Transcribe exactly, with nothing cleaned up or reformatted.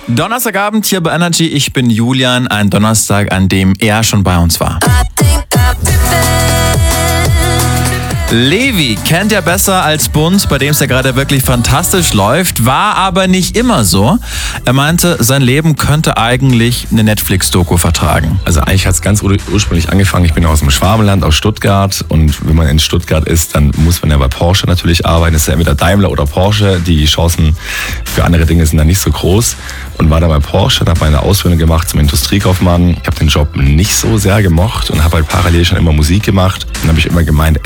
Donnerstagabend hier bei Energy. Ich bin Julian. Ein Donnerstag, an dem er schon bei uns war. Levi kennt er besser als Bund, bei dem es ja gerade wirklich fantastisch läuft, war aber nicht immer so. Er meinte, sein Leben könnte eigentlich eine Netflix-Doku vertragen. Also eigentlich hat es ganz ur- ursprünglich angefangen. Ich bin aus dem Schwabenland, aus Stuttgart. Und wenn man in Stuttgart ist, dann muss man ja bei Porsche natürlich arbeiten. Das ist ja entweder Daimler oder Porsche. Die Chancen für andere Dinge sind da nicht so groß. Und war da bei Porsche, habe meine Ausbildung gemacht zum Industriekaufmann. Ich habe den Job nicht so sehr gemocht und habe halt parallel schon immer Musik gemacht. Und habe ich immer gemeint,